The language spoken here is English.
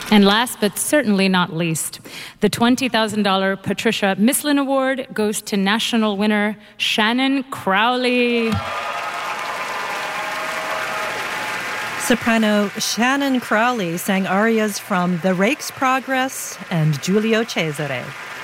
And last but certainly not least, the $20,000 Patricia Mislin Award goes to national winner Shannon Crowley. Soprano Shannon Crowley sang arias from The Rake's Progress and Giulio Cesare.